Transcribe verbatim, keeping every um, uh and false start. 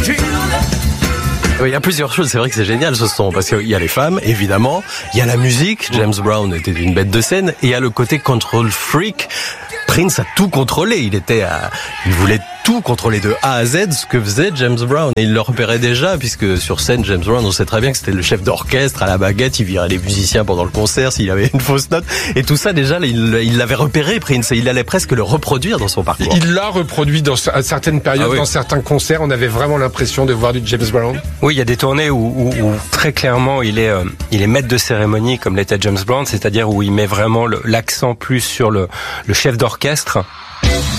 Il y a plusieurs choses, c'est vrai que c'est génial ce son, parce qu'il y a les femmes, évidemment, il y a la musique, James Brown était une bête de scène, et il y a le côté control freak. Prince a tout contrôlé, il était à, il voulait tout contrôler de A à Z, ce que faisait James Brown. Et il le repérait déjà, puisque sur scène, James Brown, on sait très bien que c'était le chef d'orchestre à la baguette, il virait les musiciens pendant le concert s'il avait une fausse note. Et tout ça, déjà, il, il l'avait repéré, Prince, et il allait presque le reproduire dans son parcours. Il l'a reproduit dans, à certaines périodes, ah oui. Dans certains concerts, on avait vraiment l'impression de voir du James Brown. Oui, il y a des tournées où, où, où très clairement, il est, euh, il est maître de cérémonie, comme l'était James Brown, c'est-à-dire où il met vraiment le, l'accent plus sur le, le chef d'orchestre.